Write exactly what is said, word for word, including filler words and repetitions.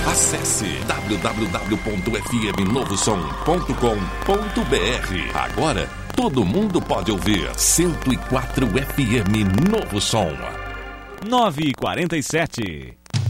Acesse w w w ponto f m novo som ponto com ponto b r. Agora, todo mundo pode ouvir cento e quatro F M Novo Som. nove e quarenta e sete.